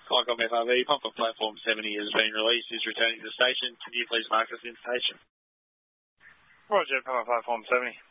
Flycom FRV, pump for platform 70 has been released, is returning to the station. Can you please mark us in station? Roger, pump for platform 70.